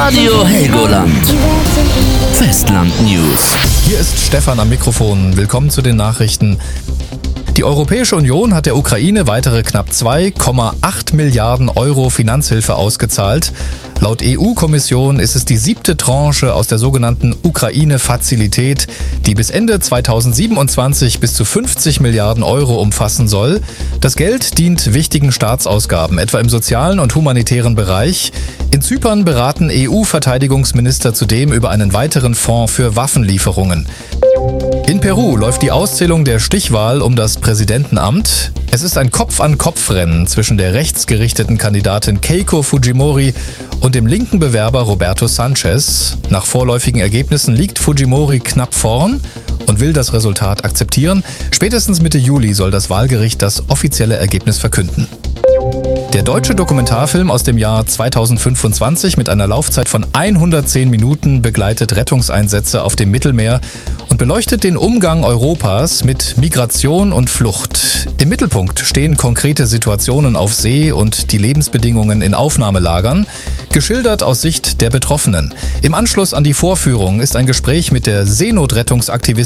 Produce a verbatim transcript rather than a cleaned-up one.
Radio Helgoland. Festland News. Hier ist Stefan am Mikrofon. Willkommen zu den Nachrichten. Die Europäische Union hat der Ukraine weitere knapp zwei Komma acht Milliarden Euro Finanzhilfe ausgezahlt. Laut E U-Kommission ist es die siebte Tranche aus der sogenannten Ukraine-Fazilität, die bis Ende zweitausendsiebenundzwanzig bis zu fünfzig Milliarden Euro umfassen soll. Das Geld dient wichtigen Staatsausgaben, etwa im sozialen und humanitären Bereich. In Zypern beraten E U-Verteidigungsminister zudem über einen weiteren Fonds für Waffenlieferungen. In Peru läuft die Auszählung der Stichwahl um das Präsidentenamt. Es ist ein Kopf-an-Kopf-Rennen zwischen der rechtsgerichteten Kandidatin Keiko Fujimori und dem linken Bewerber Roberto Sanchez. Nach vorläufigen Ergebnissen liegt Fujimori knapp vorn und will das Resultat akzeptieren. Spätestens Mitte Juli soll das Wahlgericht das offizielle Ergebnis verkünden. Der deutsche Dokumentarfilm aus dem Jahr zweitausendfünfundzwanzig mit einer Laufzeit von hundertzehn Minuten begleitet Rettungseinsätze auf dem Mittelmeer und beleuchtet den Umgang Europas mit Migration und Flucht. Im Mittelpunkt stehen konkrete Situationen auf See und die Lebensbedingungen in Aufnahmelagern, geschildert aus Sicht der Betroffenen. Im Anschluss an die Vorführung ist ein Gespräch mit der Seenotrettungsaktivistin